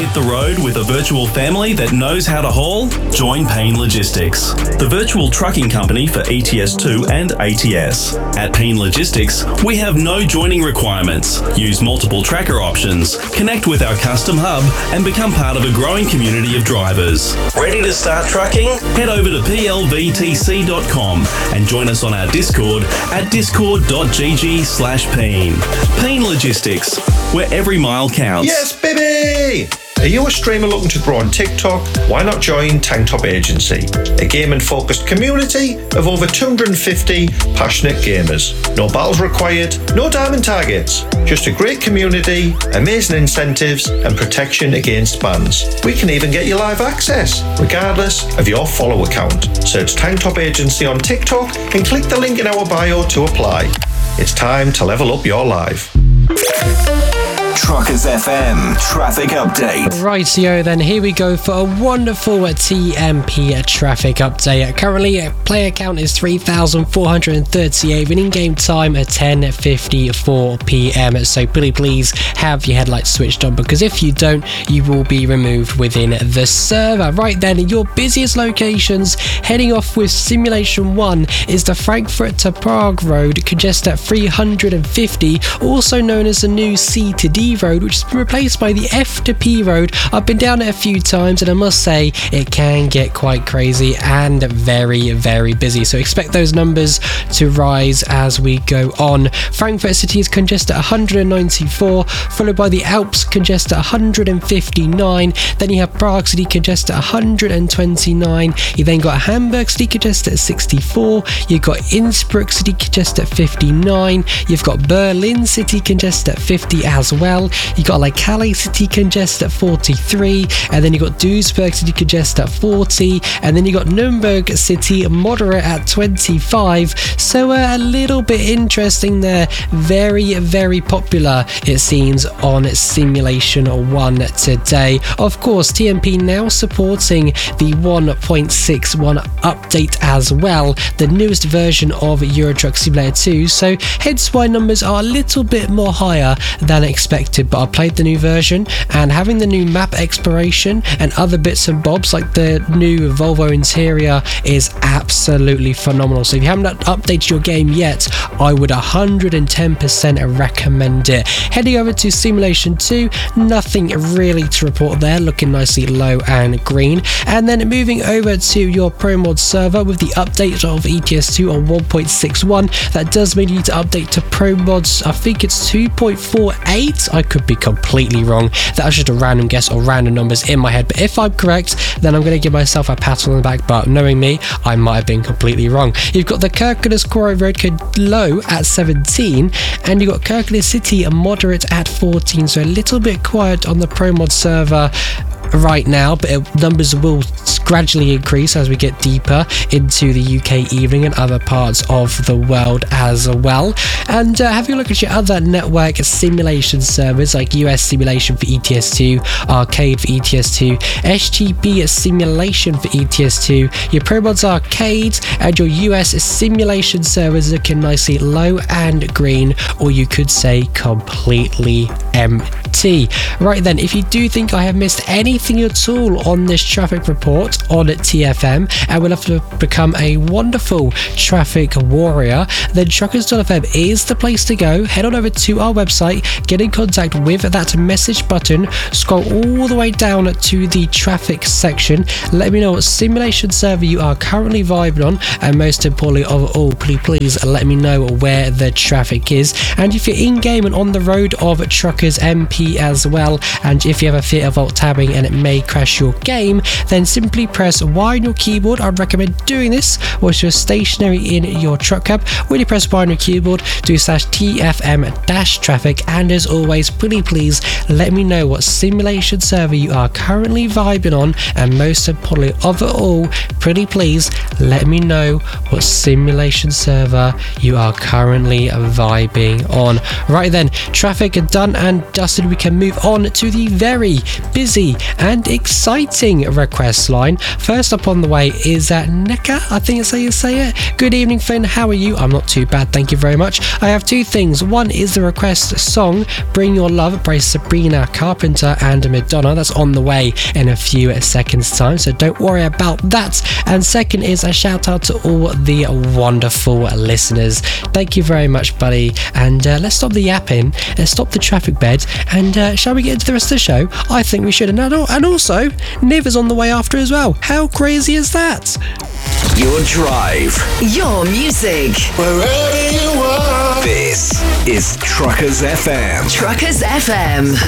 hit the road with a virtual family that knows how to haul? Join Payne Logistics, the virtual trucking company for ETS2 and ATS. At Payne Logistics, we have no joining requirements. Use multiple tracker options, connect with our custom hub, and become part of a growing community of drivers. Ready to start trucking? Head over to plvtc.com and join us on our Discord at discord.gg/Payne. Payne Logistics, where every mile counts. Yes, baby! Are you a streamer looking to grow on TikTok? Why not join Tanktop Agency, a gaming-focused community of over 250 passionate gamers. No battles required, no diamond targets, just a great community, amazing incentives, and protection against bans. We can even get you live access, regardless of your follow account. Search Tanktop Agency on TikTok and click the link in our bio to apply. It's time to level up your life. Truckers FM traffic update. Rightio, then here we go for a wonderful TMP traffic update. Currently, player count is 3,438 with in-game time at 10:54 p.m. So please have your headlights switched on, because if you don't, you will be removed within the server. Right then, your busiest locations, heading off with Simulation 1 is the Frankfurt to Prague road, congested at 350, also known as the new C to D road, which has been replaced by the F to P road. I've been down it a few times and I must say it can get quite crazy and very, very busy, so expect those numbers to rise as we go on. Frankfurt City is congested at 194, followed by the Alps congested at 159, then you have Prague City congested at 129, you then got Hamburg City congested at 64, you've got Innsbruck City congested at 59, you've got Berlin City congested at 50 as well. You got like Calais City congested at 43, and then you got Duisburg City congested at 40, and then you got Nuremberg City moderate at 25. So a little bit interesting there. Very, very popular it seems on Simulation 1 today. Of course, TMP now supporting the 1.61 update as well, the newest version of Euro Truck Simulator 2. So hence why numbers are a little bit more higher than expected. But I played the new version, and having the new map exploration and other bits and bobs like the new Volvo interior is absolutely phenomenal. So if you haven't updated your game yet, I would 110% recommend it. Heading over to Simulation 2, nothing really to report there, looking nicely low and green. And then moving over to your ProMod server with the update of ETS2 on 1.61, that does mean you need to update to ProMods, I think it's 2.48. I could be completely wrong. That was just a random guess or random numbers in my head, but if I'm correct, then I'm going to give myself a pat on the back, but knowing me, I might have been completely wrong. You've got the Kirkenes Coro Road low at 17, and you've got Kirkenes City moderate at 14, so a little bit quiet on the ProMod server right now, but numbers will gradually increase as we get deeper into the UK evening and other parts of the world as well. And having a look at your other network simulation servers like US Simulation for ETS2, Arcade for ETS2, SGP Simulation for ETS2, your ProMods Arcade, and your US Simulation servers looking nicely low and green, or you could say completely empty. Right then, if you do think I have missed anything at all on this traffic report on TFM and would love to become a wonderful traffic warrior, then Truckers.fm is the place to go. Head on over to our website, get in contact with that message button, scroll all the way down to the traffic section, let me know what simulation server you are currently vibing on, and most importantly of all, please let me know where the traffic is, and if you're in game and on the road of Truckers MP as well, and if you have a fear of alt tabbing and it may crash your game, then simply press Y on your keyboard. I'd recommend doing this whilst you're stationary in your truck cab. When you press Y on your keyboard, do /TFM-traffic, and as always, please let me know what simulation server you are currently vibing on, and most importantly of it all, please let me know what simulation server you are currently vibing on. Right then, traffic done and and dusted, we can move on to the very busy and exciting request line. First up on the way is Neka, I think that's how you say it. Good evening, Finn. How are you? I'm not too bad, thank you very much. I have two things. One is the request song Bring Your Love by Sabrina Carpenter and Madonna. That's on the way in a few seconds time, so don't worry about that. And second is a shout out to all the wonderful listeners. Thank you very much, buddy. And let's stop the yapping, stop the traffic bed, and shall we get into the rest of the show? I think we should. And also, Niv is on the way after as well. How crazy is that? Your drive. Your music. Wherever you are. This is Truckers FM. Truckers FM.